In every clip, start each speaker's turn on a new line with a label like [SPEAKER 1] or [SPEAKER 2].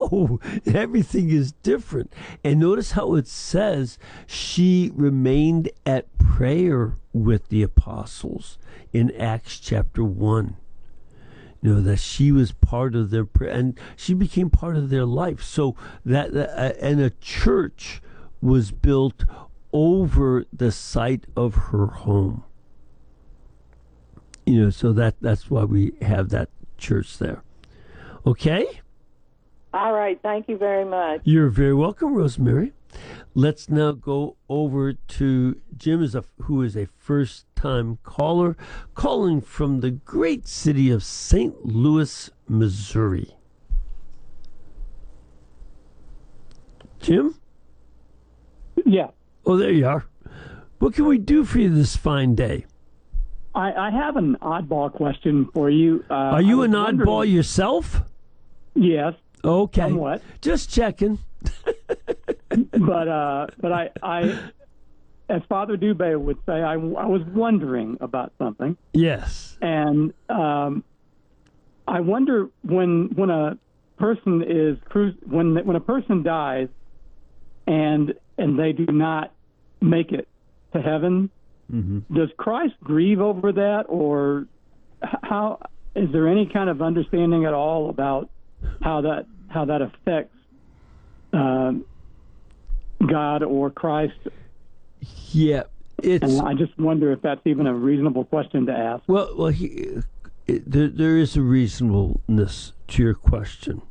[SPEAKER 1] No, everything is different. And notice how it says she remained at prayer with the apostles in Acts chapter 1. You know, that she was part of their prayer, and she became part of their life. So and a church was built over the site of her home. You know, so that's why we have that church there. Okay?
[SPEAKER 2] All right. Thank you very much.
[SPEAKER 1] You're very welcome, Rosemary. Let's now go over to Jim, who is a first-time caller, calling from the great city of St. Louis, Missouri. Jim?
[SPEAKER 3] Yeah.
[SPEAKER 1] Oh, there you are. What can we do for you this fine day?
[SPEAKER 3] I have an oddball question for you.
[SPEAKER 1] Are you an oddball yourself?
[SPEAKER 3] Yes.
[SPEAKER 1] Okay.
[SPEAKER 3] Somewhat.
[SPEAKER 1] Just checking.
[SPEAKER 3] But I, as Father Dubé would say, I was wondering about something.
[SPEAKER 1] Yes.
[SPEAKER 3] And I wonder when a person is when a person dies and they do not make it to heaven, does Christ grieve over that, or how is there any kind of understanding at all about how that affects God or Christ?
[SPEAKER 1] Yeah,
[SPEAKER 3] and I just wonder if that's even a reasonable question to ask.
[SPEAKER 1] Well, there is a reasonableness to your question.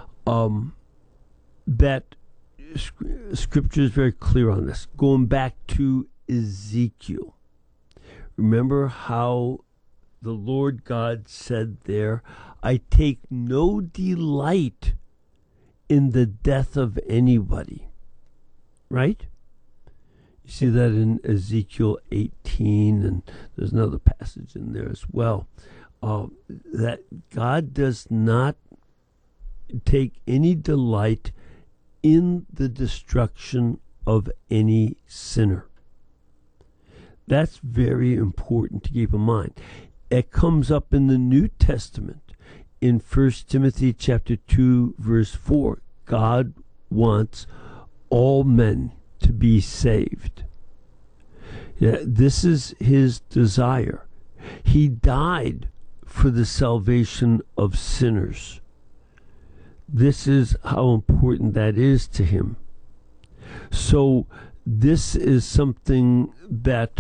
[SPEAKER 1] That Scripture is very clear on this. Going back to Ezekiel, remember how the Lord God said there, "I take no delight in the death of anybody." Right? You see that in Ezekiel 18, and there's another passage in there as well. That God does not take any delight in the destruction of any sinner. That's very important to keep in mind. It comes up in the New Testament in 1 Timothy chapter 2, verse 4. God wants all men to be saved. Yeah, this is his desire. He died for the salvation of sinners. This is how important that is to him. So this is something that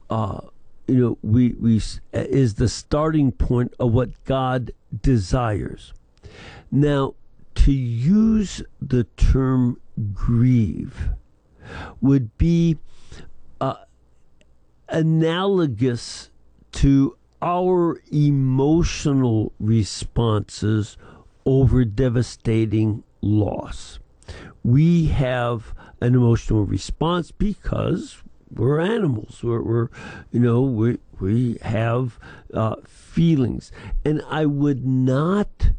[SPEAKER 1] we is the starting point of what God desires. Now, to use the term grieve would be analogous to our emotional responses over devastating loss. We have an emotional response because we're animals. We have feelings, and I would not.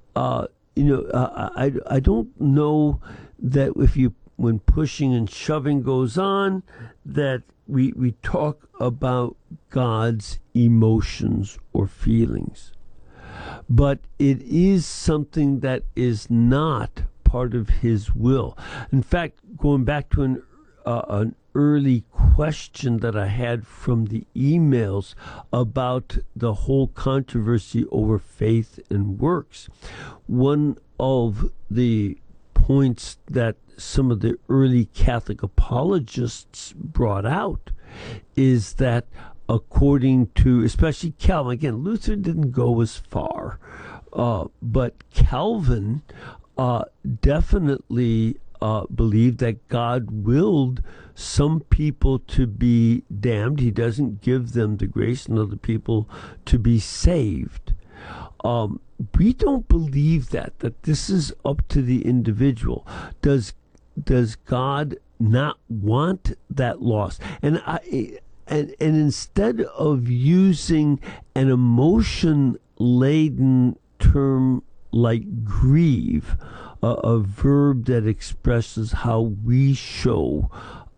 [SPEAKER 1] I don't know that when pushing and shoving goes on, that we talk about God's emotions or feelings. But it is something that is not part of his will. In fact, going back to an early question that I had from the emails about the whole controversy over faith and works, one of the points that some of the early Catholic apologists brought out is that according to, especially Calvin, again, Luther didn't go as far, but Calvin definitely believed that God willed some people to be damned. He doesn't give them the grace, and other people to be saved. We don't believe that this is up to the individual. Does God not want that loss? And instead of using an emotion-laden term like grieve, a verb that expresses how we show,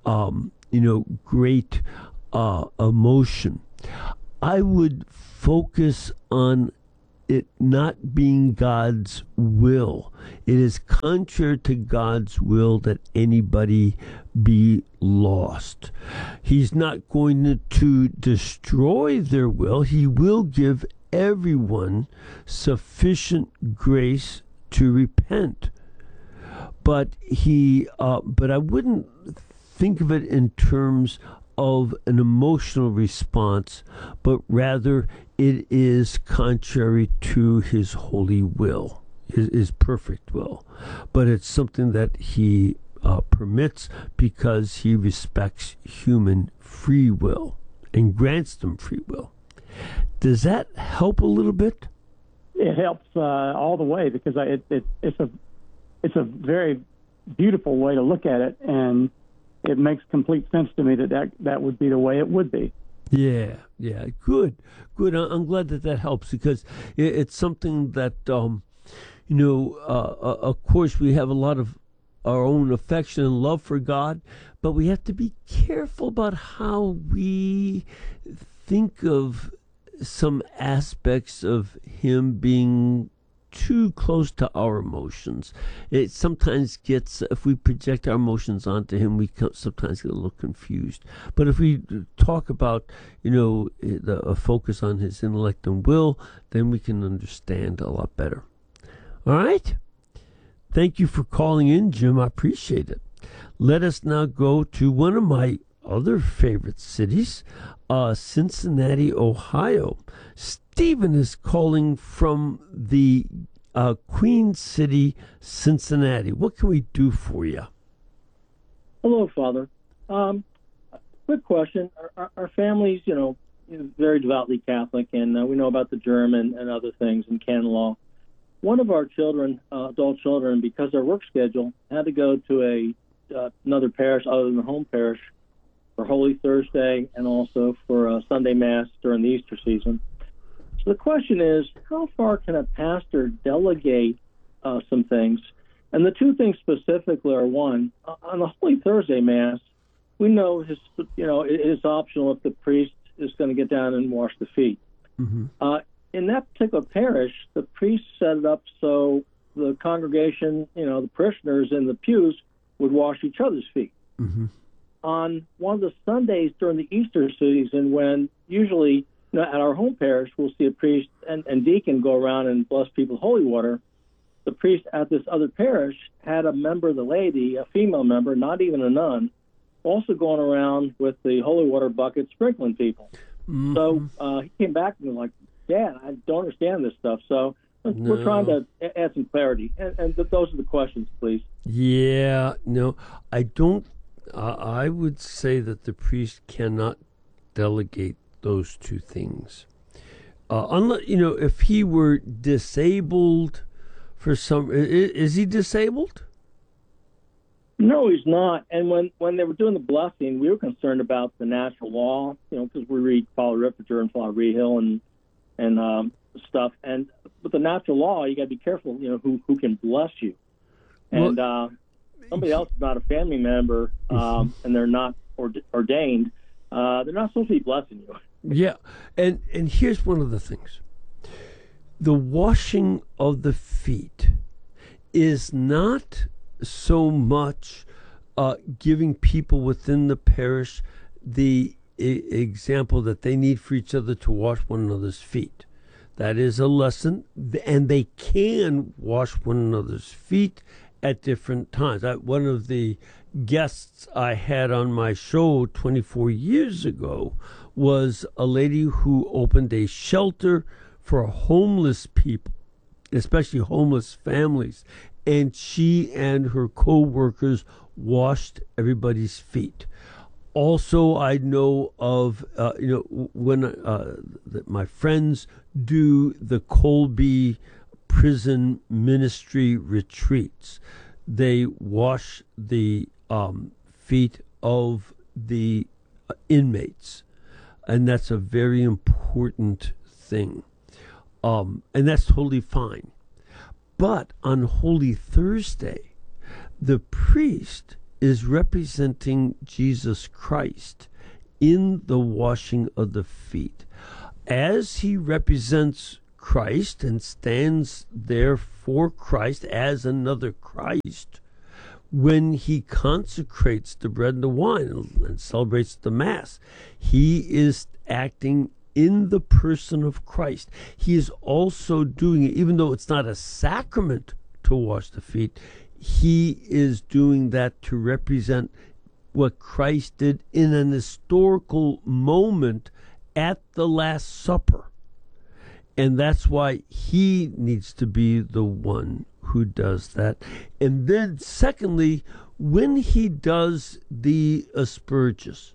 [SPEAKER 1] great emotion, I would focus on it not being God's will. It is contrary to God's will that anybody be lost. He's not going to destroy their will. He will give everyone sufficient grace to repent. But I wouldn't think of it in terms of an emotional response, but rather it is contrary to his holy will, his perfect will. But it's something that he permits because he respects human free will and grants them free will. Does that help a little bit?
[SPEAKER 3] It helps all the way, because it's a very beautiful way to look at it, and it makes complete sense to me that would be the way it would be.
[SPEAKER 1] Yeah, good. I'm glad that helps, because it's something that, of course, we have a lot of our own affection and love for God, but we have to be careful about how we think of some aspects of him being too close to our emotions. It sometimes gets, if we project our emotions onto him, we sometimes get a little confused. But if we talk about, a focus on his intellect and will, then we can understand a lot better. All right? Thank you for calling in, Jim. I appreciate it. Let us now go to one of my other favorite cities, Cincinnati, Ohio. Stephen is calling from the Queen City, Cincinnati. What can we do for you?
[SPEAKER 4] Hello, Father. Quick question. Our family's, very devoutly Catholic, and we know about the German and other things in canon law. One of our children, adult children, because their work schedule, had to go to another parish other than the home parish for Holy Thursday and also for Sunday Mass during the Easter season. So the question is, how far can a pastor delegate some things? And the two things specifically are, one, on the Holy Thursday Mass, we know it is optional if the priest is going to get down and wash the feet. Mm-hmm. In that particular parish, the priest set it up so the congregation, the parishioners in the pews would wash each other's feet. Mm-hmm. On one of the Sundays during the Easter season, when usually at our home parish we'll see a priest and deacon go around and bless people with holy water, the priest at this other parish had a member of the laity, a female member, not even a nun, also going around with the holy water bucket sprinkling people. Mm-hmm. So he came back and was like, Dad, I don't understand this stuff. So we're trying to add some clarity. And those are the questions, please.
[SPEAKER 1] Yeah, no, I don't. I would say that the priest cannot delegate those two things. Unless, if he were disabled for some... Is he disabled?
[SPEAKER 4] No, he's not. And when they were doing the blessing, we were concerned about the natural law, because we read Father Ripperger and Father Rehill and stuff. And with the natural law, you got to be careful, who can bless you. And somebody else is not a family member, and they're not ordained, they're not supposed to be blessing you.
[SPEAKER 1] Yeah, and here's one of the things. The washing of the feet is not so much giving people within the parish the example that they need for each other to wash one another's feet. That is a lesson, and they can wash one another's feet at different times. One of the guests I had on my show 24 years ago was a lady who opened a shelter for homeless people, especially homeless families, and she and her co-workers washed everybody's feet. Also, I know of, when my friends do the Colby prison ministry retreats, they wash the feet of the inmates, and that's a very important thing, and that's totally fine. But on Holy Thursday, the priest is representing Jesus Christ in the washing of the feet. As he represents Christ and stands there for Christ as another Christ, when he consecrates the bread and the wine and celebrates the Mass, he is acting in the person of Christ. He is also doing it, even though it's not a sacrament to wash the feet, he is doing that to represent what Christ did in an historical moment at the Last Supper. And that's why he needs to be the one who does that. And then, secondly, when he does the asperges,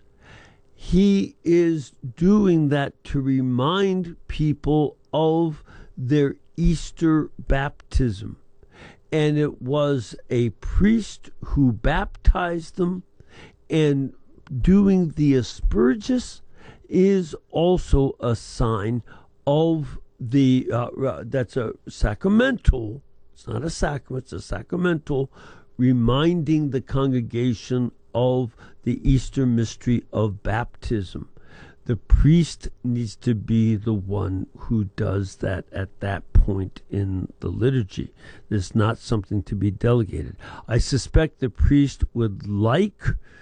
[SPEAKER 1] he is doing that to remind people of their Easter baptism. And it was a priest who baptized them, and doing the asperges is also a sign of the that's a sacramental. It's not a sacrament, it's a sacramental, reminding the congregation of the Easter mystery of baptism. The priest needs to be the one who does that at that point in the liturgy. It's not something to be delegated. I suspect the priest would like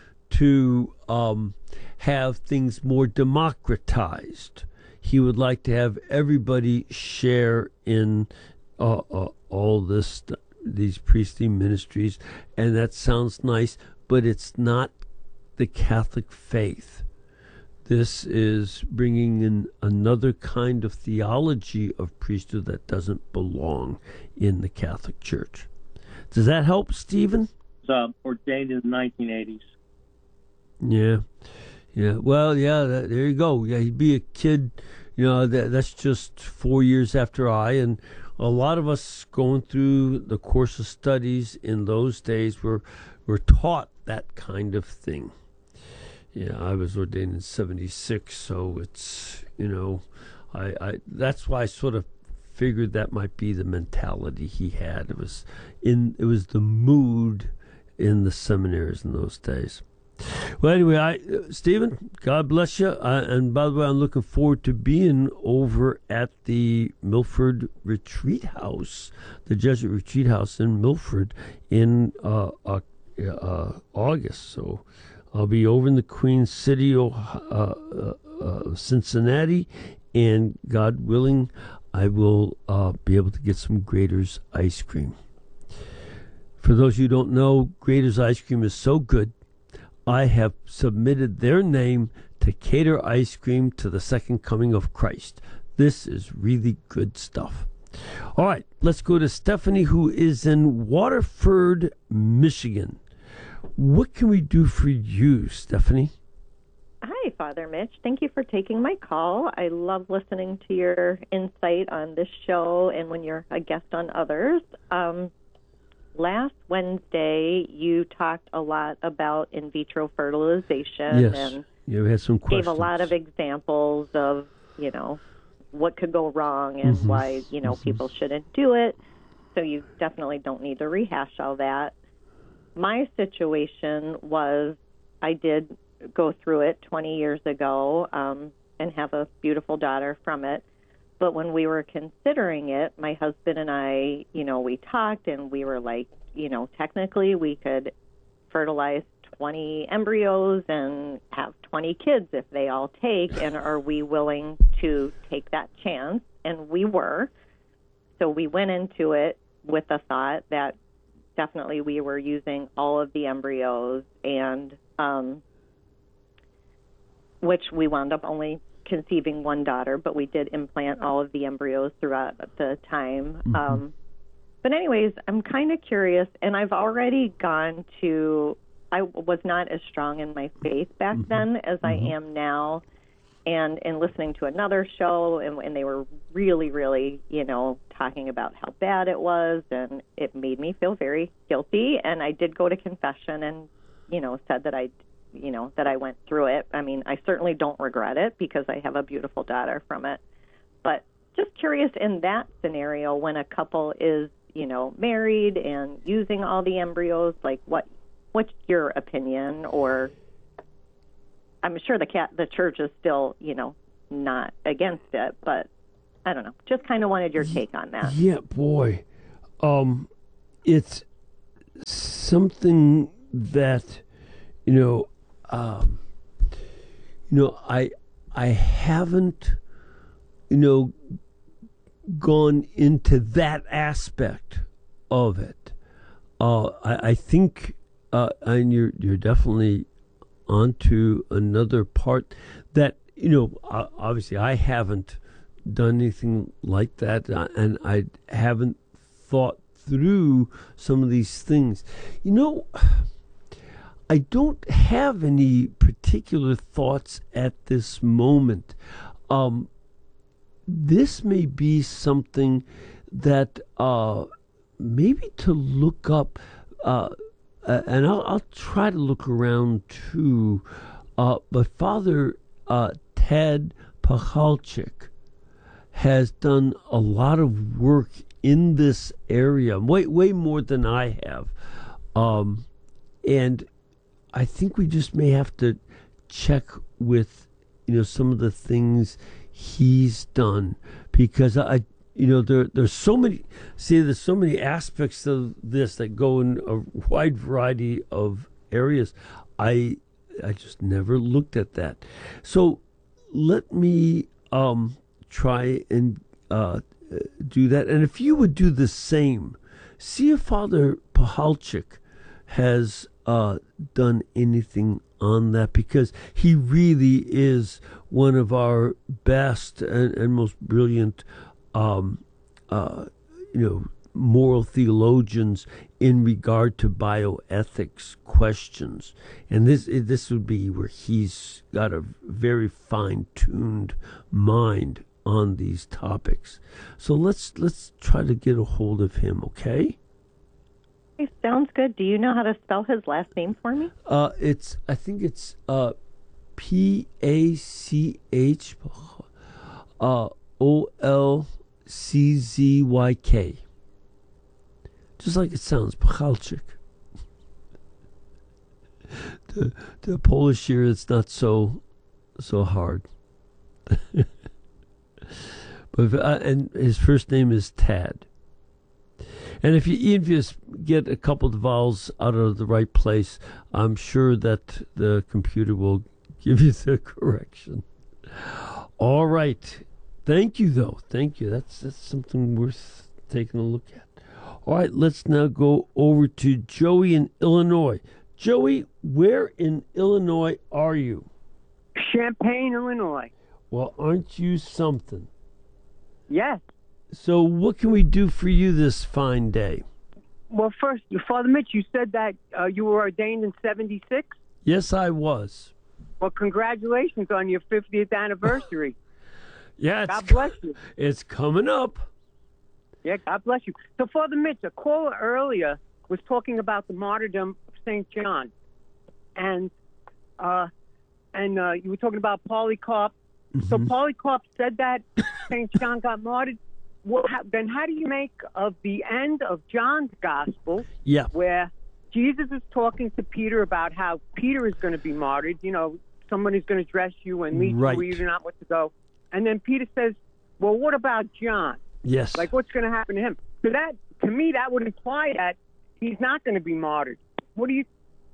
[SPEAKER 1] to have things more democratized. He would like to have everybody share in all these priestly ministries, and that sounds nice, but it's not the Catholic faith. This is bringing in another kind of theology of priesthood that doesn't belong in the Catholic Church. Does that help, Stephen?
[SPEAKER 4] Ordained in the 1980s.
[SPEAKER 1] Yeah. Well, there you go. Yeah, he'd be a kid. That's just 4 years after and a lot of us going through the course of studies in those days were taught that kind of thing. Yeah, I was ordained in 1976, so it's, I that's why I sort of figured that might be the mentality he had. It was the mood in the seminaries in those days. Well, anyway, Stephen, God bless you. And by the way, I'm looking forward to being over at the Milford Retreat House, the Jesuit Retreat House in Milford in August. So I'll be over in the Queen City, Cincinnati, and God willing, I will be able to get some Graeter's ice cream. For those who don't know, Graeter's ice cream is so good, I have submitted their name to cater ice cream to the second coming of Christ. This is really good stuff. All right, let's go to Stephanie, who is in Waterford, Michigan. What can we do for you, Stephanie?
[SPEAKER 5] Hi, Father Mitch. Thank you for taking my call. I love listening to your insight on this show and when you're a guest on others. Last Wednesday, you talked a lot about in vitro fertilization.
[SPEAKER 1] Yes,
[SPEAKER 5] and
[SPEAKER 1] you had some questions.
[SPEAKER 5] Gave a lot of examples of, what could go wrong and why, people shouldn't do it. So you definitely don't need to rehash all that. My situation was I did go through it 20 years ago and have a beautiful daughter from it. But when we were considering it, my husband and I, we talked and we were like, technically we could fertilize 20 embryos and have 20 kids if they all take. And are we willing to take that chance? And we were. So we went into it with the thought that definitely we were using all of the embryos, and which we wound up only conceiving one daughter, but we did implant all of the embryos throughout the time. But anyways, I'm kind of curious, and I've already gone to, I was not as strong in my faith back then as I am now, and in listening to another show, and they were really, really, talking about how bad it was, and it made me feel very guilty, and I did go to confession and, said that that I went through it. I mean, I certainly don't regret it because I have a beautiful daughter from it. But just curious, in that scenario, when a couple is, married and using all the embryos, like what's your opinion? Or I'm sure the church is still, not against it, but I don't know. Just kind of wanted your take on that.
[SPEAKER 1] Yeah, boy. It's something that, I haven't, gone into that aspect of it. I think, and you're definitely onto another part that, obviously I haven't done anything like that, and I haven't thought through some of these things. I don't have any particular thoughts at this moment. This may be something that maybe to look up, and I'll try to look around too. But Father Ted Pachalczyk has done a lot of work in this area, way more than I have, and I think we just may have to check with some of the things he's done, because there's so many. See, there's so many aspects of this that go in a wide variety of areas. I just never looked at that. So let me try and do that. And if you would do the same, see if Father Pachalczyk has done anything on that, because he really is one of our best and most brilliant moral theologians in regard to bioethics questions. And this would be where he's got a very fine-tuned mind on these topics. So let's try to get a hold of him, okay?
[SPEAKER 5] Okay, sounds good. Do you know how to spell his last name for me?
[SPEAKER 1] I think it's Pachyk, Olczyk. Just like it sounds, Pachalczyk. The Polish here, it's not so hard. But and his first name is Tad. And if you just get a couple of vowels out of the right place, I'm sure that the computer will give you the correction. All right. Thank you, though. Thank you. That's something worth taking a look at. All right, let's now go over to Joey in Illinois. Joey, where in Illinois are you?
[SPEAKER 6] Champaign, Illinois.
[SPEAKER 1] Well, aren't you something?
[SPEAKER 6] Yes.
[SPEAKER 1] So what can we do for you this fine day?
[SPEAKER 6] Well, first, Father Mitch, you said that you were ordained in 76?
[SPEAKER 1] Yes, I was.
[SPEAKER 6] Well, congratulations on your 50th anniversary.
[SPEAKER 1] Yeah,
[SPEAKER 6] God bless you.
[SPEAKER 1] It's coming up.
[SPEAKER 6] Yeah, God bless you. So, Father Mitch, a caller earlier was talking about the martyrdom of St. John. And you were talking about Polycarp. Mm-hmm. So Polycarp said that St. John got martyred. Well, then how do you make of the end of John's gospel, where Jesus is talking to Peter about how Peter is going to be martyred? Someone is going to dress you and lead you where you do not want to go. And then Peter says, well, what about John?
[SPEAKER 1] Yes.
[SPEAKER 6] Like, what's going to happen to him? So to me, that would imply that he's not going to be martyred. What do you...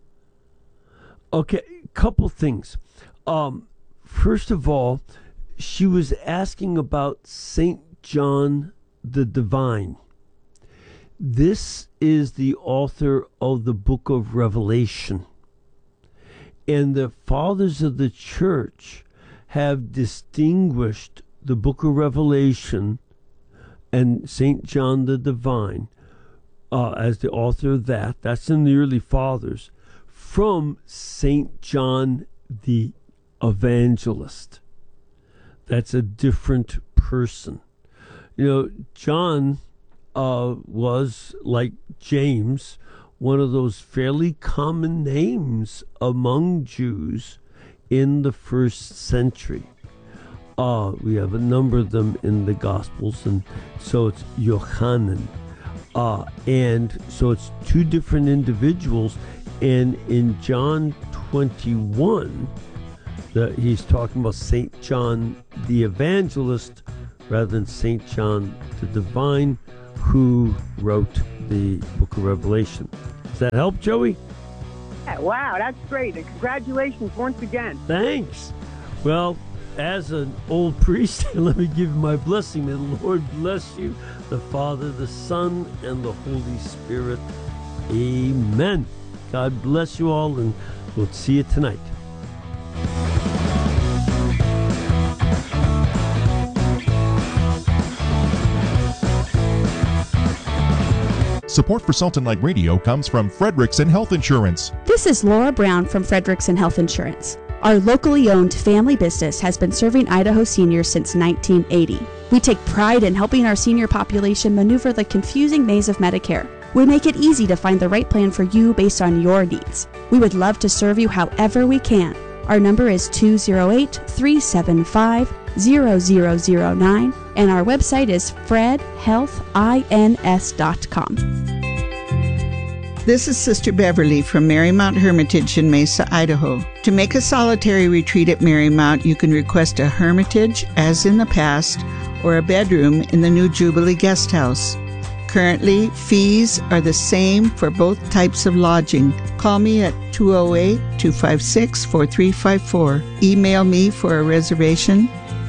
[SPEAKER 1] Okay, couple things. First of all, she was asking about St. John the Divine. This is the author of the book of Revelation. And the fathers of the church have distinguished the book of Revelation and St. John the Divine as the author of that. That's in the early fathers. From St. John the Evangelist. That's a different person. John was, like James, one of those fairly common names among Jews in the first century. We have a number of them in the Gospels, and so it's Yochanan. And so it's two different individuals. And in John 21, he's talking about St. John the Evangelist, rather than St. John the Divine, who wrote the book of Revelation. Does that help, Joey?
[SPEAKER 6] Yeah, wow, that's great. And congratulations once again.
[SPEAKER 1] Thanks. Well, as an old priest, let me give you my blessing. May the Lord bless you, the Father, the Son, and the Holy Spirit. Amen. God bless you all, and we'll see you tonight.
[SPEAKER 7] Support for Salt and Light Radio comes from Fredrickson Health Insurance.
[SPEAKER 8] This is Laura Brown from Fredrickson Health Insurance. Our locally owned family business has been serving Idaho seniors since 1980. We take pride in helping our senior population maneuver the confusing maze of Medicare. We make it easy to find the right plan for you based on your needs. We would love to serve you however we can. Our number is 208-375-0009, and our website is fredhealthins.com.
[SPEAKER 9] This is Sister Beverly from Marymount Hermitage in Mesa, Idaho. To make a solitary retreat at Marymount, you can request a hermitage, as in the past, or a bedroom in the new Jubilee Guest House. Currently, fees are the same for both types of lodging. Call me at 208-256-4354. Email me for a reservation,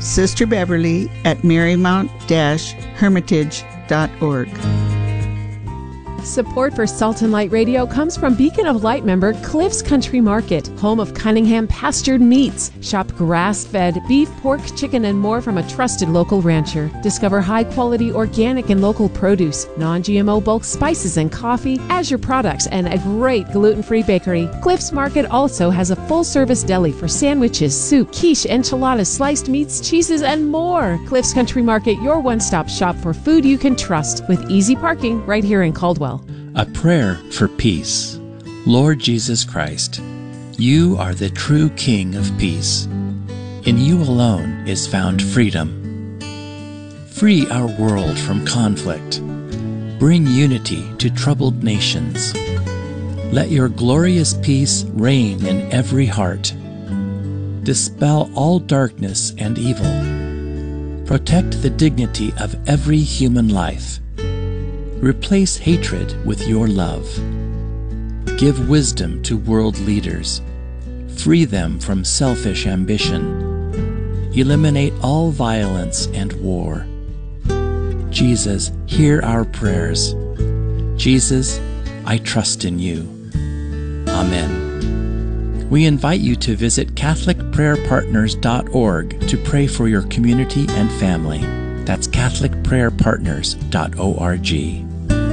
[SPEAKER 9] sisterbeverly@marymount-hermitage.org.
[SPEAKER 10] Support for Salt and Light Radio comes from Beacon of Light member Cliff's Country Market, home of Cunningham pastured meats. Shop grass-fed beef, pork, chicken, and more from a trusted local rancher. Discover high-quality organic and local produce, non-GMO bulk spices and coffee, Azure products, and a great gluten-free bakery. Cliff's Market also has a full-service deli for sandwiches, soup, quiche, enchiladas, sliced meats, cheeses, and more. Cliff's Country Market, your one-stop shop for food you can trust, with easy parking right here in Caldwell.
[SPEAKER 11] A prayer for peace. Lord Jesus Christ, you are the true King of peace. In you alone is found freedom. Free our world from conflict. Bring unity to troubled nations. Let your glorious peace reign in every heart. Dispel all darkness and evil. Protect the dignity of every human life. Replace hatred with your love. Give wisdom to world leaders. Free them from selfish ambition. Eliminate all violence and war. Jesus, hear our prayers. Jesus, I trust in you. Amen. We invite you to visit CatholicPrayerPartners.org to pray for your community and family. That's CatholicPrayerPartners.org.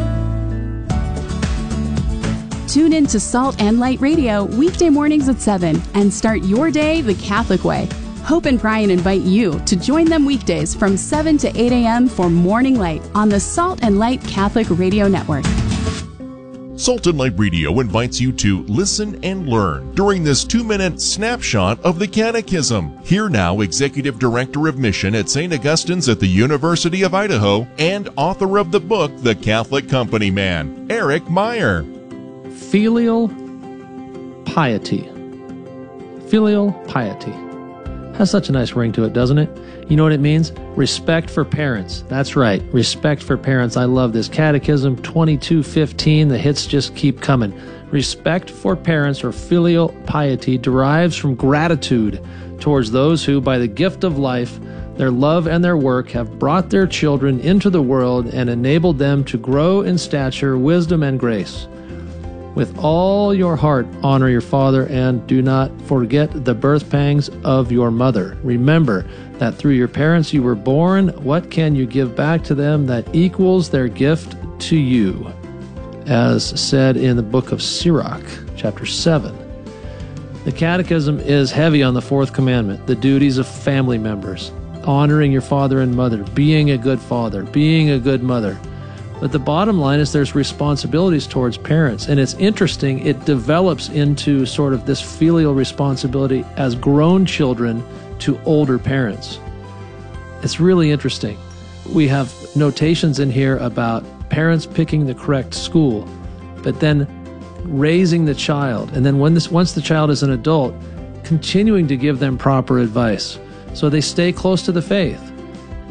[SPEAKER 8] Tune in to Salt and Light Radio weekday mornings at 7 and start your day the Catholic way. Hope and Brian invite you to join them weekdays from 7 to 8 a.m. for Morning Light on the Salt and Light Catholic Radio Network.
[SPEAKER 7] Salt and Light Radio invites you to listen and learn during this 2-minute snapshot of the Catechism. Here now, Executive Director of Mission at St. Augustine's at the University of Idaho and author of the book, The Catholic Company Man, Eric Meyer.
[SPEAKER 12] Filial piety. Filial piety. Has such a nice ring to it, doesn't it? You know what it means? Respect for parents. That's right, respect for parents. I love this. Catechism 2215, the hits just keep coming. Respect for parents, or filial piety, derives from gratitude towards those who, by the gift of life, their love and their work, have brought their children into the world and enabled them to grow in stature, wisdom, and grace. With all your heart, honor your father, and do not forget the birth pangs of your mother. Remember that through your parents you were born. What can you give back to them that equals their gift to you? As said in the book of Sirach, chapter 7. The Catechism is heavy on the fourth commandment, the duties of family members, honoring your father and mother, being a good father, being a good mother. But the bottom line is there's responsibilities towards parents. And it's interesting, it develops into sort of this filial responsibility as grown children to older parents. It's really interesting. We have notations in here about parents picking the correct school, but then raising the child. And then once the child is an adult, continuing to give them proper advice so they stay close to the faith.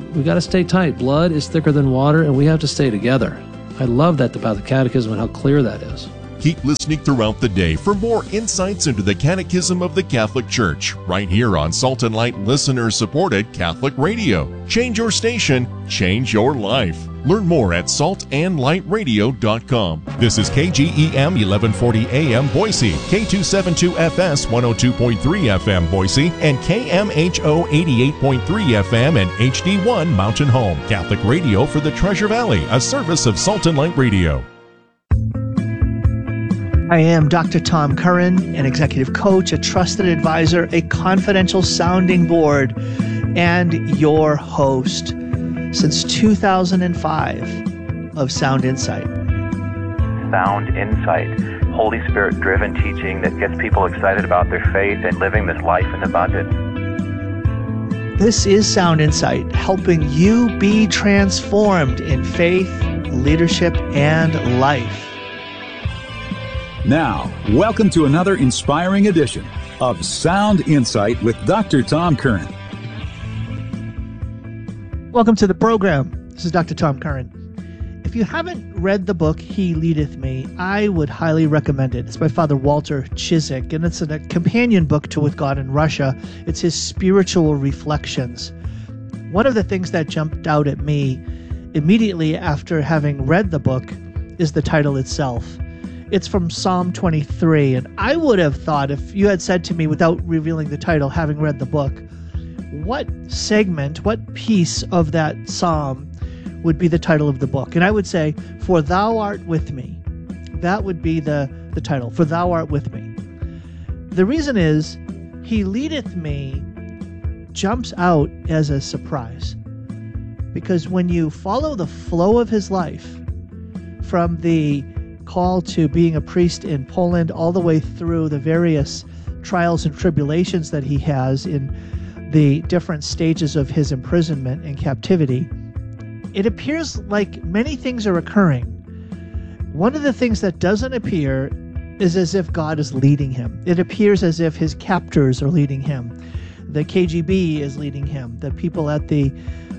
[SPEAKER 12] We got to stay tight. Blood is thicker than water, and we have to stay together. I love that about the Catechism and how clear that is.
[SPEAKER 7] Keep listening throughout the day for more insights into the Catechism of the Catholic Church, right here on Salt and Light listener-supported Catholic Radio. Change your station, change your life. Learn more at saltandlightradio.com. This is KGEM 1140 AM Boise, K272FS 102.3 FM Boise, and KMHO 88.3 FM and HD1 Mountain Home. Catholic Radio for the Treasure Valley, a service of Salt and Light Radio.
[SPEAKER 13] I am Dr. Tom Curran, an executive coach, a trusted advisor, a confidential sounding board, and your host since 2005 of Sound Insight.
[SPEAKER 14] Sound Insight, Holy Spirit-driven teaching that gets people excited about their faith and living this life in abundance.
[SPEAKER 13] This is Sound Insight, helping you be transformed in faith, leadership, and life.
[SPEAKER 15] Now, welcome to another inspiring edition of Sound Insight with Dr. Tom Curran.
[SPEAKER 13] Welcome to the program. This is Dr. Tom Curran. If you haven't read the book, He Leadeth Me, I would highly recommend it. It's by Father Walter Ciszek, and it's a companion book to With God in Russia. It's his spiritual reflections. One of the things that jumped out at me immediately after having read the book is the title itself. It's from Psalm 23, and I would have thought, if you had said to me without revealing the title, having read the book, what segment, what piece of that psalm would be the title of the book? And I would say, For Thou Art With Me. That would be the title, For Thou Art With Me. The reason is, He Leadeth Me jumps out as a surprise. Because when you follow the flow of his life, from the call to being a priest in Poland all the way through the various trials and tribulations that he has in the different stages of his imprisonment and captivity, it appears like many things are occurring. One of the things that doesn't appear is as if God is leading him. It appears as if his captors are leading him. The KGB is leading him. The people at the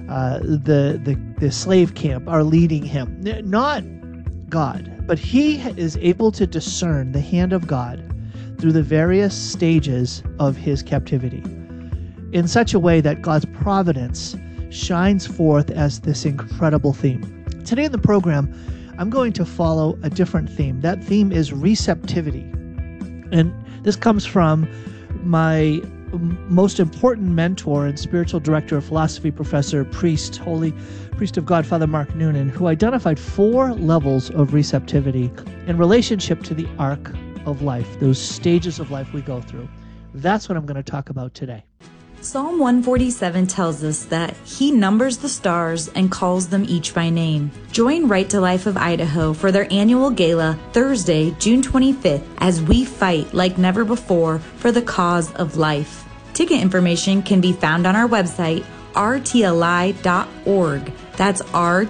[SPEAKER 13] slave camp are leading him. Not God. But he is able to discern the hand of God through the various stages of his captivity in such a way that God's providence shines forth as this incredible theme. Today in the program, I'm going to follow a different theme. That theme is receptivity. And this comes from my most important mentor and spiritual director of philosophy, professor, priest, holy priest of God, Father Mark Noonan, who identified 4 levels of receptivity in relationship to the arc of life, those stages of life we go through. That's what I'm going to talk about today.
[SPEAKER 16] Psalm 147 tells us that He numbers the stars and calls them each by name. Join Right to Life of Idaho for their annual gala Thursday, June 25th, as we fight like never before for the cause of life. Ticket information can be found on our website, rtli.org. That's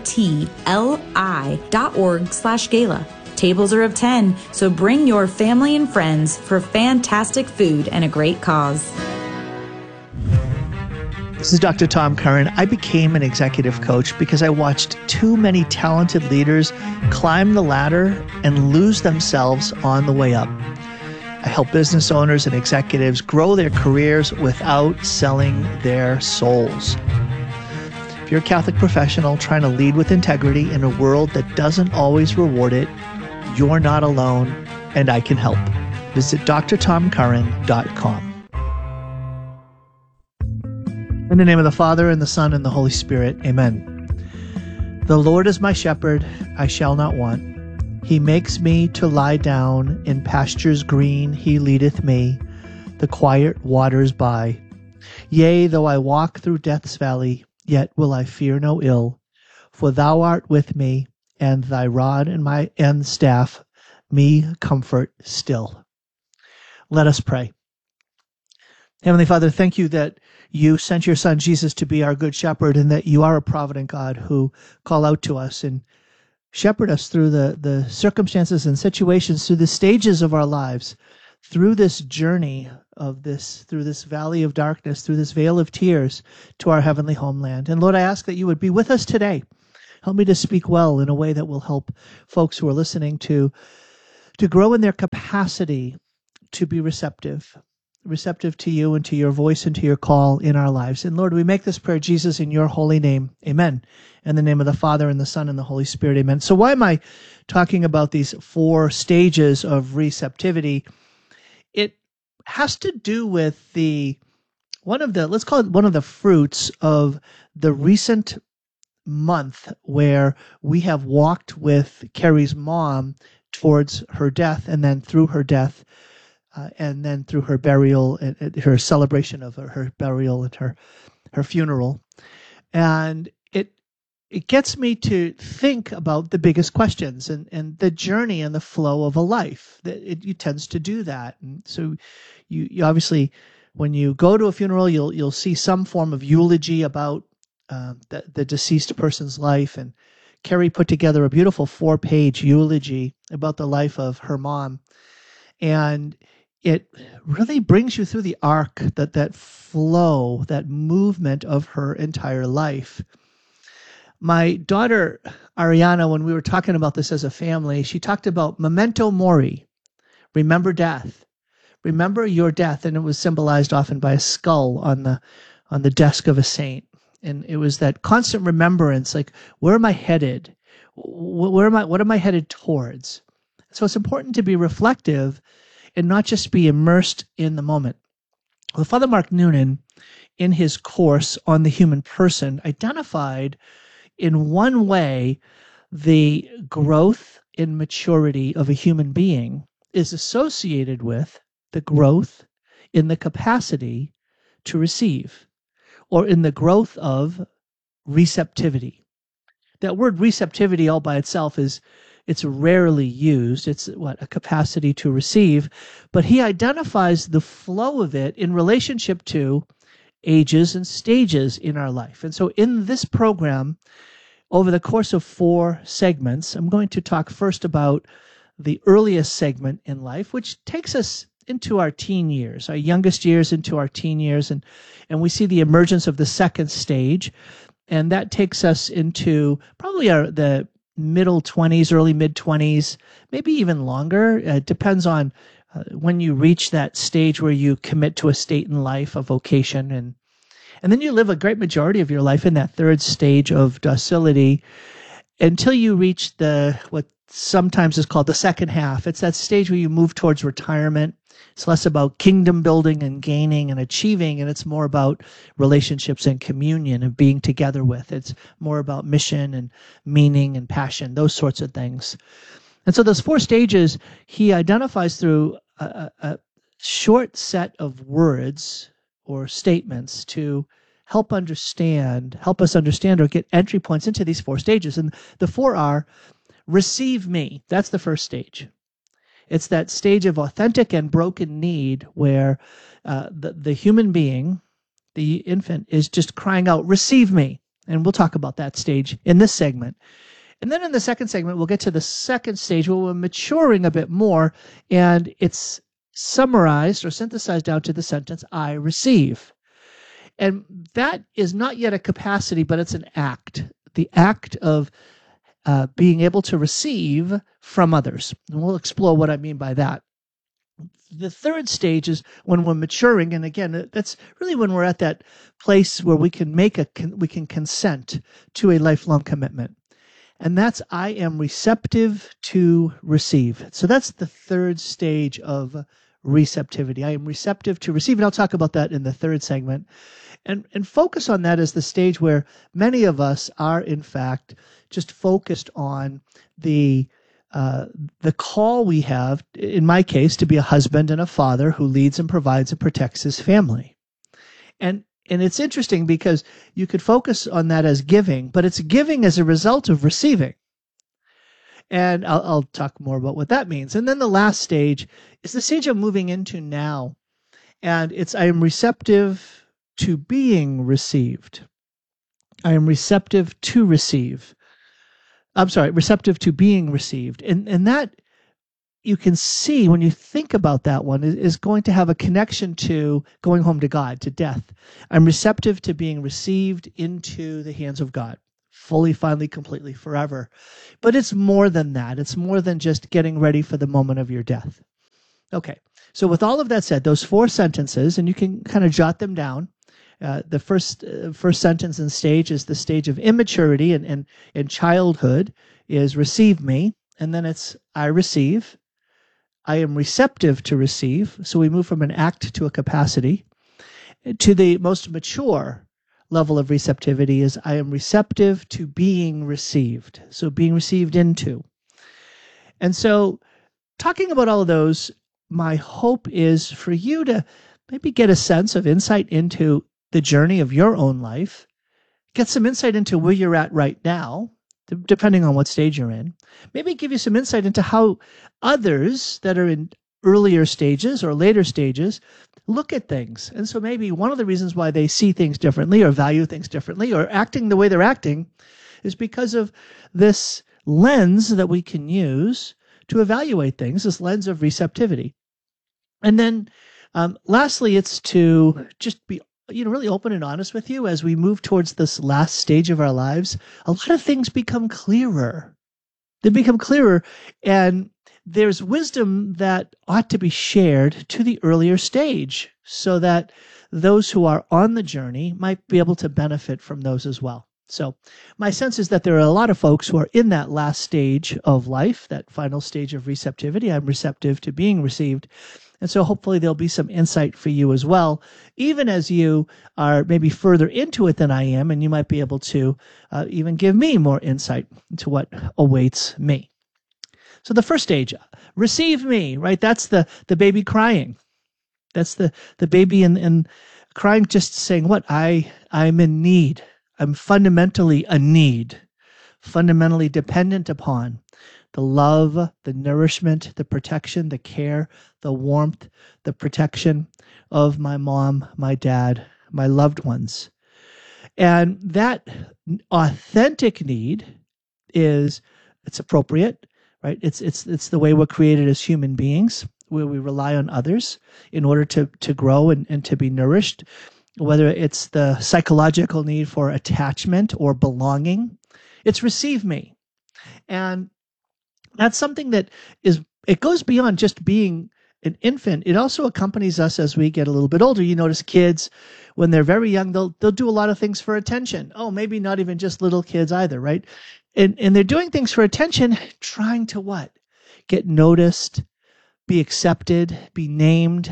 [SPEAKER 16] rtli.org/gala. Tables are of 10, so bring your family and friends for fantastic food and a great cause.
[SPEAKER 13] This is Dr. Tom Curran. I became an executive coach because I watched too many talented leaders climb the ladder and lose themselves on the way up. I help business owners and executives grow their careers without selling their souls. If you're a Catholic professional trying to lead with integrity in a world that doesn't always reward it, you're not alone, and I can help. Visit drtomcurran.com. In the name of the Father, and the Son, and the Holy Spirit, amen. The Lord is my shepherd, I shall not want. He makes me to lie down in pastures green. He leadeth me the quiet waters by. Yea, though I walk through death's valley, yet will I fear no ill. For thou art with me, and thy rod and staff me comfort still. Let us pray. Heavenly Father, thank you that you sent your Son Jesus to be our good shepherd, and that you are a provident God who call out to us and shepherd us through the circumstances and situations, through the stages of our lives, through this journey of this, through this valley of darkness, through this vale of tears to our heavenly homeland. And Lord, I ask that you would be with us today. Help me to speak well in a way that will help folks who are listening to grow in their capacity to be receptive to you and to your voice and to your call in our lives. And Lord, we make this prayer, Jesus, in your holy name. Amen. In the name of the Father and the Son and the Holy Spirit. Amen. So why am I talking about these 4 stages of receptivity? It has to do with let's call it one of the fruits of the recent month where we have walked with Carrie's mom towards her death, and then through her death, and then through her burial, and her celebration of her burial and her funeral. And it gets me to think about the biggest questions and the journey and the flow of a life. It tends to do that. And so you obviously, when you go to a funeral, you'll see some form of eulogy about the deceased person's life. And Carrie put together a beautiful 4-page eulogy about the life of her mom. And it really brings you through the arc, that flow, that movement of her entire life. My daughter, Ariana, when we were talking about this as a family, she talked about memento mori, remember death. Remember your death, and it was symbolized often by a skull on the desk of a saint. And it was that constant remembrance, like, where am I headed? What am I headed towards? So it's important to be reflective and not just be immersed in the moment. Well, Father Mark Noonan, in his course on the human person, identified in one way the growth and maturity of a human being is associated with the growth in the capacity to receive, or in the growth of receptivity. That word receptivity all by itself it's rarely used. It's a capacity to receive, but he identifies the flow of it in relationship to ages and stages in our life. And so in this program, over the course of 4 segments, I'm going to talk first about the earliest segment in life, which takes us into our teen years, our youngest years into our teen years, and we see the emergence of the second stage, and that takes us into probably the middle 20s, early mid-20s, maybe even longer. It depends on when you reach that stage where you commit to a state in life, a vocation, and then you live a great majority of your life in that third stage of docility until you reach what sometimes is called the second half. It's that stage where you move towards retirement. It's less about kingdom building and gaining and achieving, and it's more about relationships and communion and being together with. It's more about mission and meaning and passion, those sorts of things. And so those 4 stages he identifies through a short set of words or statements to help us understand or get entry points into these 4 stages. And the 4 are: receive me. That's the first stage. It's that stage of authentic and broken need where the human being, the infant, is just crying out, receive me. And we'll talk about that stage in this segment. And then in the second segment, we'll get to the second stage where we're maturing a bit more, and it's summarized or synthesized down to the sentence, I receive. And that is not yet a capacity, but it's an act. The act of being able to receive from others. And we'll explore what I mean by that. The third stage is when we're maturing, and again, that's really when we're at that place where we can consent to a lifelong commitment. And that's I am receptive to receive. So that's the third stage of receptivity. I am receptive to receive, and I'll talk about that in the third segment. And focus on that as the stage where many of us are, in fact, just focused on the call we have, in my case, to be a husband and a father who leads and provides and protects his family. And it's interesting because you could focus on that as giving, but it's giving as a result of receiving. And I'll talk more about what that means. And then the last stage is the stage I'm moving into now. And it's I am receptive to being received. I am receptive to receive. I'm sorry, receptive to being received. And that you can see when you think about that one is going to have a connection to going home to God, to death. I'm receptive to being received into the hands of God, fully, finally, completely, forever. But it's more than that. It's more than just getting ready for the moment of your death. Okay, so with all of that said, those 4 sentences, and you can kind of jot them down. The first sentence and stage is the stage of immaturity, and childhood is receive me, and then it's I receive. I am receptive to receive. So we move from an act to a capacity. To the most mature level of receptivity is I am receptive to being received. So being received into. And so talking about all of those, my hope is for you to maybe get a sense of insight into the journey of your own life, get some insight into where you're at right now, depending on what stage you're in. Maybe give you some insight into how others that are in earlier stages or later stages look at things. And so maybe one of the reasons why they see things differently or value things differently or acting the way they're acting is because of this lens that we can use to evaluate things, this lens of receptivity. And then lastly, it's to just be really open and honest with you as we move towards this last stage of our lives. A lot of things become clearer. They become clearer, and there's wisdom that ought to be shared to the earlier stage so that those who are on the journey might be able to benefit from those as well. So my sense is that there are a lot of folks who are in that last stage of life, that final stage of receptivity. I'm receptive to being received. And so hopefully there'll be some insight for you as well, even as you are maybe further into it than I am, and you might be able to even give me more insight into what awaits me. So the first stage, receive me, right? That's the baby crying. That's the baby and crying, just saying what? I'm in need. I'm fundamentally a need, fundamentally dependent upon the love, the nourishment, the protection, the care, the warmth, the protection of my mom, my dad, my loved ones. And that authentic need it's appropriate, right? It's the way we're created as human beings, where we rely on others in order to grow and to be nourished, whether it's the psychological need for attachment or belonging. It's receive me. And that's something that it goes beyond just being an infant. It also accompanies us as we get a little bit older. You notice kids, when they're very young, they'll do a lot of things for attention. Oh, maybe not even just little kids either, right? And they're doing things for attention, trying to what? Get noticed, be accepted, be named,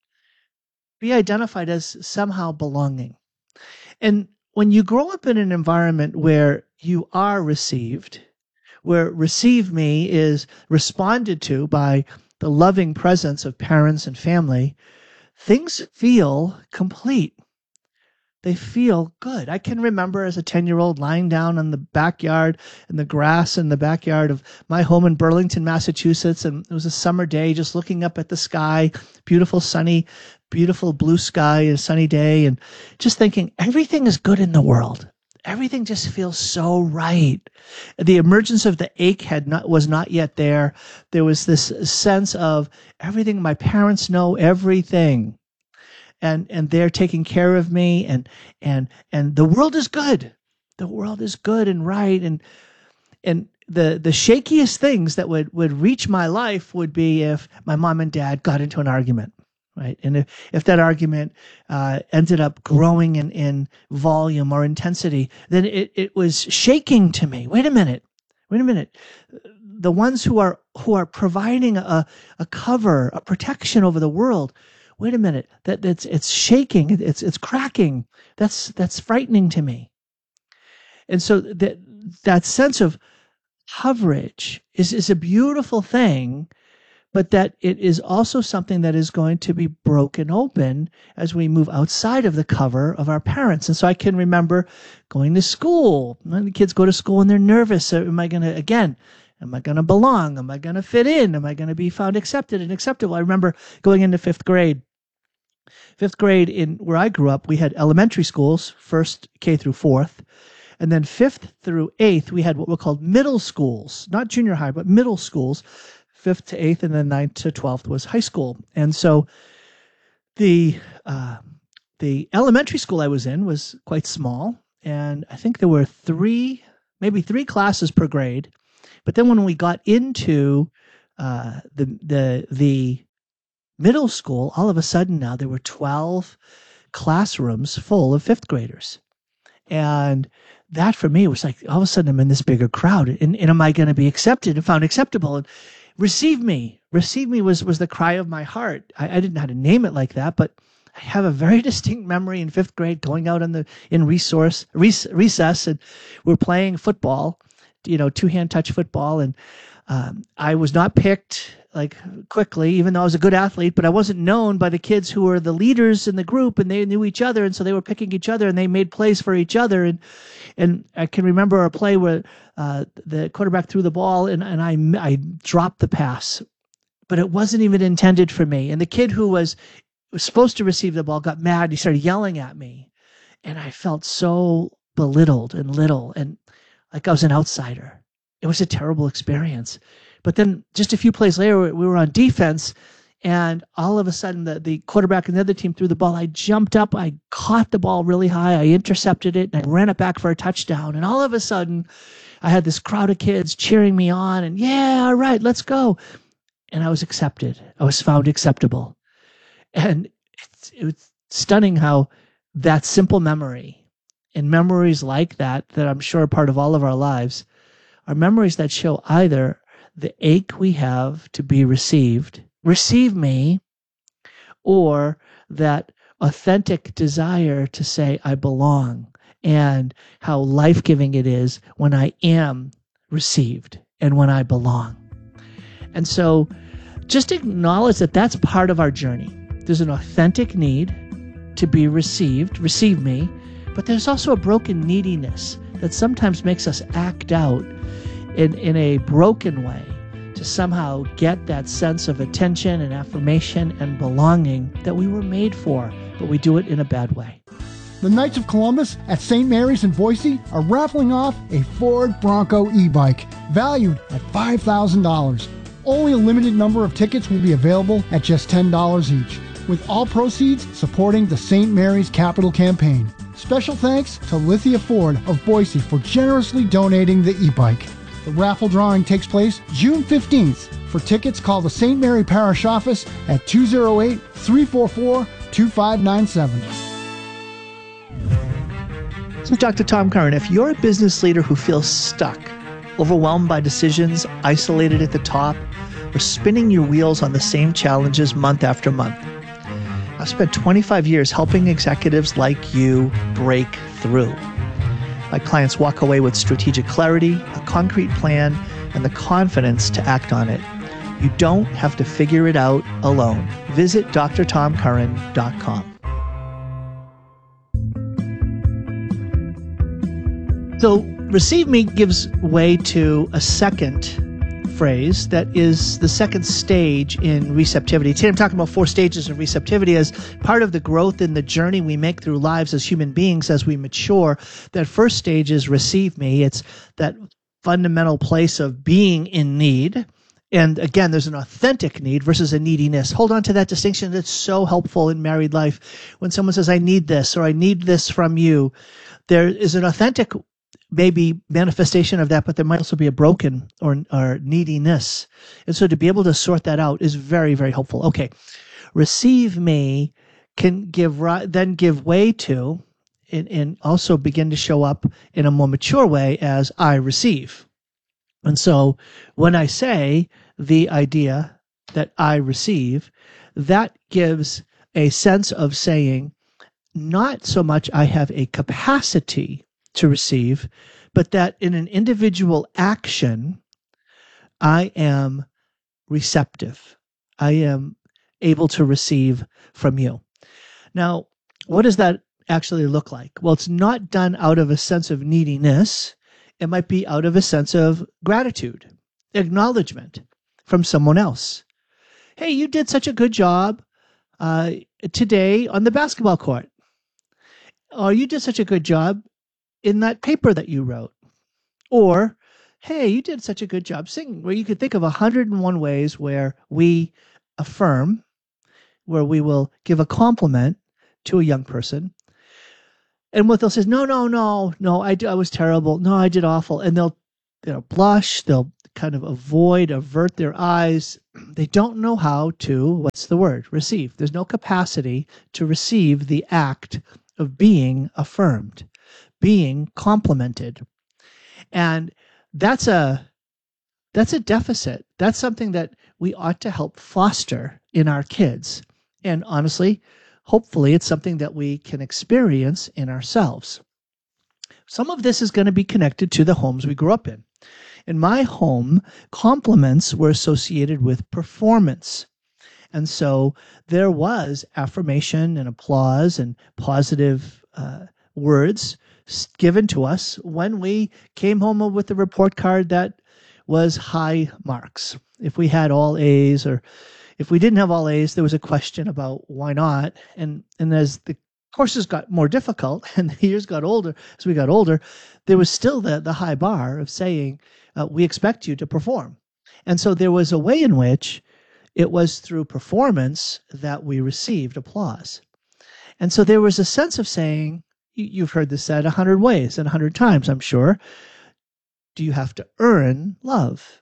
[SPEAKER 13] be identified as somehow belonging. And when you grow up in an environment where you are received, where receive me is responded to by the loving presence of parents and family, things feel complete. They feel good. I can remember as a 10-year-old lying down in the backyard, in the grass in the backyard of my home in Burlington, Massachusetts, and it was a summer day, just looking up at the sky, beautiful sunny, beautiful blue sky, a sunny day, and just thinking, everything is good in the world. Everything just feels so right. The emergence of the ache was not yet there. There was this sense of everything. My parents know everything, and they're taking care of me, and the world is good. The world is good and right, and the shakiest things that would reach my life would be if my mom and dad got into an argument. Right. And if that argument ended up growing in volume or intensity, then it was shaking to me. Wait a minute. The ones who are providing a cover, a protection over the world. Wait a minute. It's shaking. It's cracking. That's frightening to me. And so that sense of coverage is a beautiful thing. But that it is also something that is going to be broken open as we move outside of the cover of our parents. And so I can remember going to school. When the kids go to school and they're nervous. Am I going to belong? Am I going to fit in? Am I going to be found accepted and acceptable? I remember going into fifth grade. Fifth grade in where I grew up, we had elementary schools, first K through fourth. And then 5th through 8th, we had what were called middle schools, not junior high, but middle schools. 5th to 8th, and then 9th to 12th was high school. And so the elementary school I was in was quite small, and I think there were maybe three classes per grade. But then when we got into the middle school, all of a sudden now there were 12 classrooms full of 5th graders. And that for me was like, all of a sudden I'm in this bigger crowd, and am I going to be accepted and found acceptable? And receive me was the cry of my heart. I didn't know how to name it like that, but I have a very distinct memory in 5th grade going out in recess, and we're playing football, two-hand touch football. And I was not picked like quickly, even though I was a good athlete, but I wasn't known by the kids who were the leaders in the group, and they knew each other. And so they were picking each other, and they made plays for each other. And I can remember a play where the quarterback threw the ball, and I dropped the pass, but it wasn't even intended for me. And the kid who was supposed to receive the ball got mad. He started yelling at me, and I felt so belittled and little, and like I was an outsider. It was a terrible experience. But then just a few plays later, we were on defense, and all of a sudden the quarterback and the other team threw the ball. I jumped up, I caught the ball really high, I intercepted it, and I ran it back for a touchdown. And all of a sudden, I had this crowd of kids cheering me on, and yeah, all right, let's go. And I was accepted. I was found acceptable. And it was stunning how that simple memory, and memories like that I'm sure are part of all of our lives, are memories that show either the ache we have to be received, receive me, or that authentic desire to say I belong, and how life-giving it is when I am received and when I belong. And so just acknowledge that that's part of our journey. There's an authentic need to be received, receive me, but there's also a broken neediness that sometimes makes us act out in a broken way to somehow get that sense of attention and affirmation and belonging that we were made for, but we do it in a bad way.
[SPEAKER 17] The Knights of Columbus at St. Mary's in Boise are raffling off a Ford Bronco e-bike valued at $5,000. Only a limited number of tickets will be available at just $10 each, with all proceeds supporting the St. Mary's Capital Campaign. Special thanks to Lithia Ford of Boise for generously donating the e-bike. The raffle drawing takes place June 15th. For tickets, call the St. Mary Parish Office at 208-344-2597.
[SPEAKER 13] So Dr. Tom Curran, if you're a business leader who feels stuck, overwhelmed by decisions, isolated at the top, or spinning your wheels on the same challenges month after month, I've spent 25 years helping executives like you break through. My clients walk away with strategic clarity, a concrete plan, and the confidence to act on it. You don't have to figure it out alone. Visit drtomcurran.com. So, receive me gives way to a second phrase that is the second stage in receptivity. Today I'm talking about 4 stages of receptivity as part of the growth in the journey we make through lives as human beings as we mature. That first stage is receive me. It's that fundamental place of being in need. And again, there's an authentic need versus a neediness. Hold on to that distinction. That's so helpful in married life. When someone says, I need this, or I need this from you, there is an authentic maybe manifestation of that, but there might also be a broken or neediness. And so to be able to sort that out is very, very helpful. Okay. Receive me can give way to and also begin to show up in a more mature way as I receive. And so when I say the idea that I receive, that gives a sense of saying, not so much I have a capacity to receive, but that in an individual action, I am receptive. I am able to receive from you. Now, what does that actually look like? Well, it's not done out of a sense of neediness. It might be out of a sense of gratitude, acknowledgement from someone else. Hey, you did such a good job today on the basketball court. Or you did such a good job in that paper that you wrote. Or hey, you did such a good job singing. Where you could think of 101 ways where we affirm, where we will give a compliment to a young person. And what they'll say is, no, I was terrible. No, I did awful. And they'll blush. They'll kind of avert their eyes. They don't know how to, what's the word? Receive. There's no capacity to receive the act of being affirmed, being complimented. And that's a deficit. That's something that we ought to help foster in our kids. And honestly, hopefully it's something that we can experience in ourselves. Some of this is going to be connected to the homes we grew up in. In my home, compliments were associated with performance. And so there was affirmation and applause and positive words given to us when we came home with a report card that was high marks. If we had all A's, or if we didn't have all A's, there was a question about why not. And as the courses got more difficult and the years got older, as we got older, there was still the high bar of saying, we expect you to perform. And so there was a way in which it was through performance that we received applause. And so there was a sense of saying, you've heard this said 100 ways and 100 times, I'm sure. Do you have to earn love?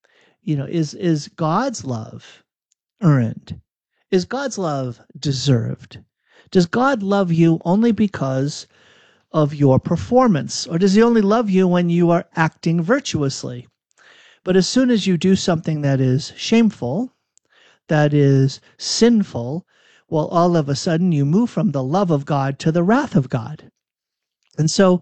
[SPEAKER 13] Is God's love earned? Is God's love deserved? Does God love you only because of your performance? Or does he only love you when you are acting virtuously? But as soon as you do something that is shameful, that is sinful, well, all of a sudden you move from the love of God to the wrath of God. And so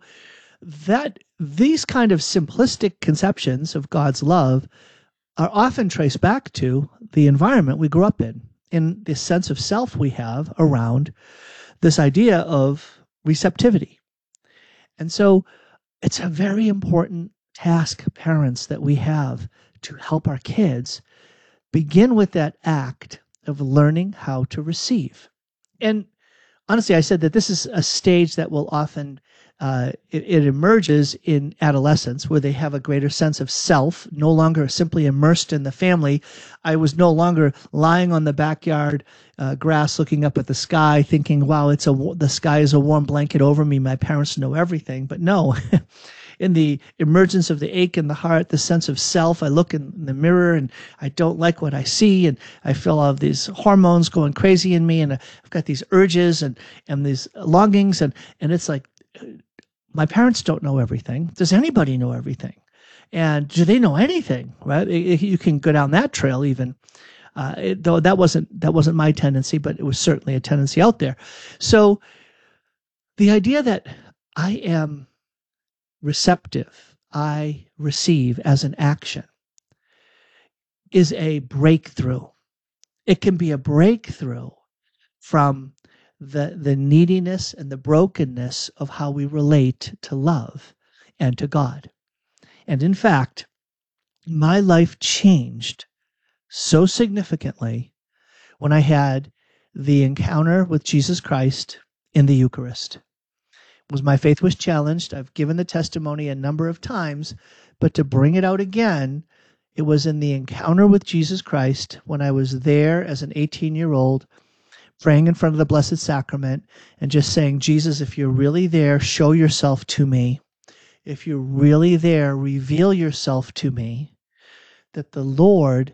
[SPEAKER 13] these kind of simplistic conceptions of God's love are often traced back to the environment we grew up in the sense of self we have around this idea of receptivity. And so it's a very important task, parents, that we have to help our kids begin with that act of learning how to receive. And honestly, I said that this is a stage that will often, it emerges in adolescence, where they have a greater sense of self, no longer simply immersed in the family. I was no longer lying on the backyard grass looking up at the sky thinking, wow, the sky is a warm blanket over me. My parents know everything. But no, in the emergence of the ache in the heart, the sense of self, I look in the mirror and I don't like what I see, and I feel all of these hormones going crazy in me, and I've got these urges and these longings, and it's like, my parents don't know everything. Does anybody know everything? And do they know anything? Right? You can go down that trail even, though that wasn't my tendency, but it was certainly a tendency out there. So the idea that I am receptive, I receive as an action, is a breakthrough. It can be a breakthrough from the neediness and the brokenness of how we relate to love and to God. And in fact, my life changed so significantly when I had the encounter with Jesus Christ in the Eucharist. My faith was challenged. I've given the testimony a number of times, but to bring it out again, it was in the encounter with Jesus Christ when I was there as an 18-year-old, praying in front of the Blessed Sacrament and just saying, Jesus, if you're really there, show yourself to me. If you're really there, reveal yourself to me. That the Lord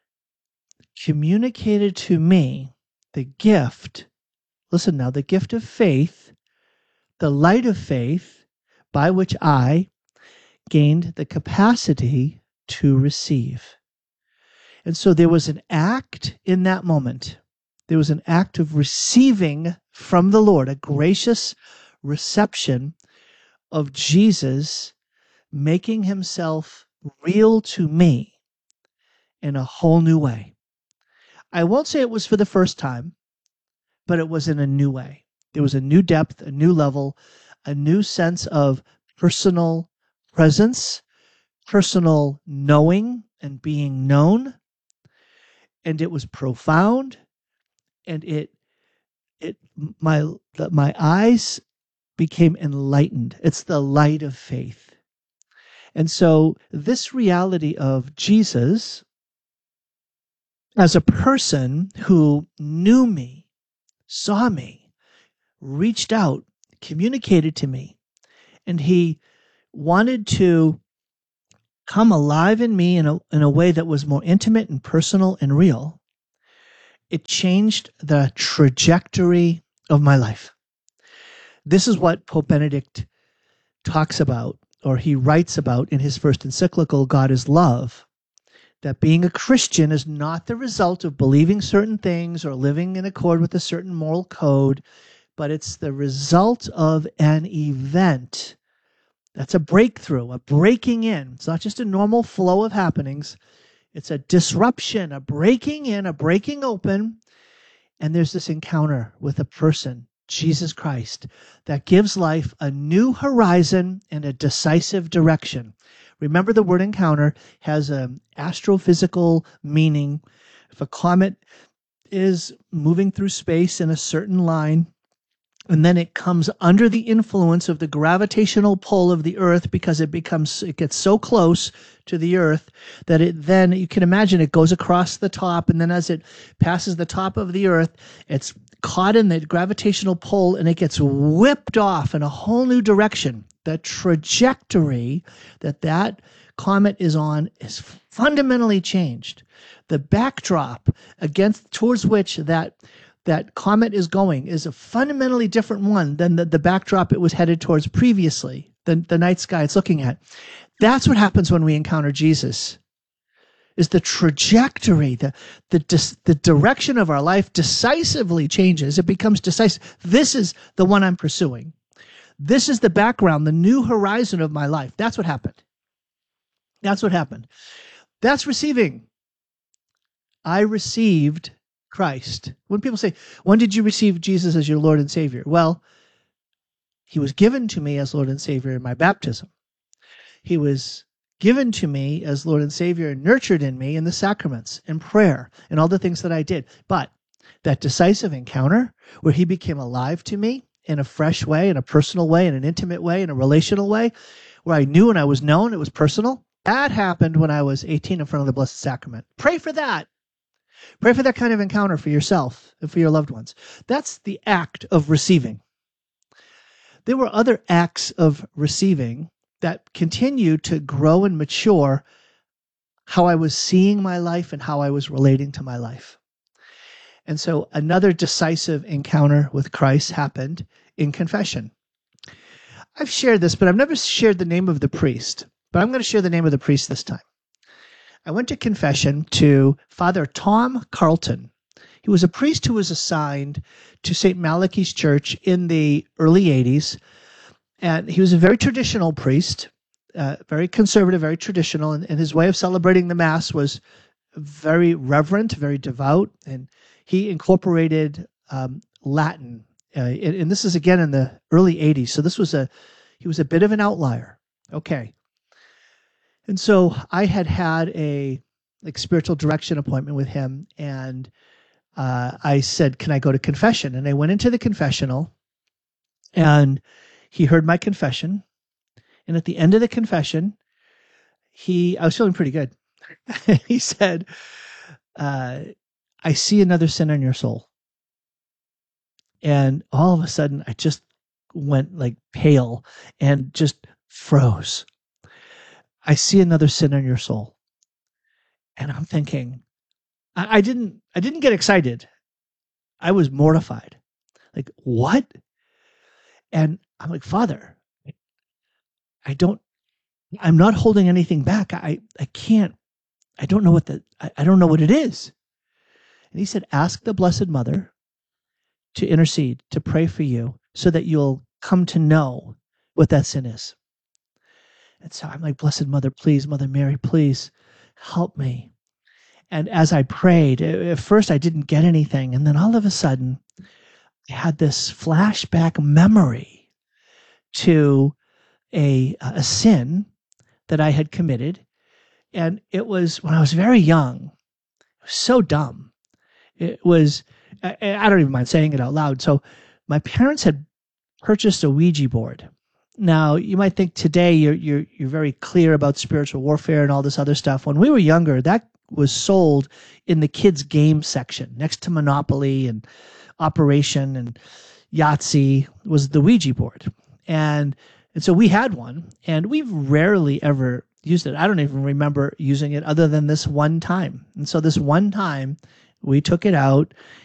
[SPEAKER 13] communicated to me the gift, listen now, the gift of faith, the light of faith, by which I gained the capacity to receive. And so there was an act in that moment. There was an act of receiving from the Lord, a gracious reception of Jesus making himself real to me in a whole new way. I won't say it was for the first time, but it was in a new way. There was a new depth, a new level, a new sense of personal presence, personal knowing and being known. And it was profound. And my eyes became enlightened. It's the light of faith. And so this reality of Jesus as a person who knew me, saw me, reached out, communicated to me, and he wanted to come alive in me in a way that was more intimate and personal and real, it changed the trajectory of my life. This is what Pope Benedict talks about, or he writes about in his first encyclical, God is Love, that being a Christian is not the result of believing certain things or living in accord with a certain moral code, but it's the result of an event. That's a breakthrough, a breaking in. It's not just a normal flow of happenings. It's a disruption, a breaking in, a breaking open. And there's this encounter with a person, Jesus Christ, that gives life a new horizon and a decisive direction. Remember, the word encounter has an astrophysical meaning. If a comet is moving through space in a certain line, and then it comes under the influence of the gravitational pull of the Earth because it gets so close to the Earth that you can imagine it goes across the top, and then as it passes the top of the Earth, it's caught in the gravitational pull and it gets whipped off in a whole new direction. The trajectory that comet is on is fundamentally changed. The backdrop towards which that comet is going is a fundamentally different one than the backdrop it was headed towards previously, the night sky it's looking at. That's what happens when we encounter Jesus, is the trajectory, the direction of our life decisively changes. It becomes decisive. This is the one I'm pursuing. This is the background, the new horizon of my life. That's what happened. That's what happened. That's receiving. I received Christ. When people say, when did you receive Jesus as your Lord and Savior? Well, he was given to me as Lord and Savior in my baptism. He was given to me as Lord and Savior and nurtured in me in the sacraments and prayer and all the things that I did. But that decisive encounter where he became alive to me in a fresh way, in a personal way, in an intimate way, in a relational way, where I knew and I was known, it was personal, that happened when I was 18 in front of the Blessed Sacrament. Pray for that. Pray for that kind of encounter for yourself and for your loved ones. That's the act of receiving. There were other acts of receiving that continued to grow and mature how I was seeing my life and how I was relating to my life. And so another decisive encounter with Christ happened in confession. I've shared this, but I've never shared the name of the priest. But I'm going to share the name of the priest this time. I went to confession to Father Tom Carlton. He was a priest who was assigned to St. Malachi's Church in the early 80s. And he was a very traditional priest, very conservative, very traditional. And his way of celebrating the Mass was very reverent, very devout. And he incorporated Latin. And this is again in the early 80s. So he was a bit of an outlier. Okay. And so I had a spiritual direction appointment with him, and I said, can I go to confession? And I went into the confessional, and he heard my confession. And at the end of the confession, I was feeling pretty good. He said, I see another sin in your soul. And all of a sudden, I just went like pale and just froze. I see another sin in your soul. And I'm thinking, I didn't get excited. I was mortified. Like, what? And I'm like, Father, I'm not holding anything back. I don't know what it is. And he said, ask the Blessed Mother to intercede, to pray for you so that you'll come to know what that sin is. And so I'm like, Blessed Mother, please, Mother Mary, please help me. And as I prayed, at first I didn't get anything. And then all of a sudden, I had this flashback memory to a sin that I had committed. And it was when I was very young. It was so dumb. It was, I don't even mind saying it out loud. So my parents had purchased a Ouija board. Now, you might think today you're very clear about spiritual warfare and all this other stuff. When we were younger, that was sold in the kids' game section next to Monopoly and Operation and Yahtzee was the Ouija board. And so we had one, and we've rarely ever used it. I don't even remember using it other than this one time. And so this one time, we took it out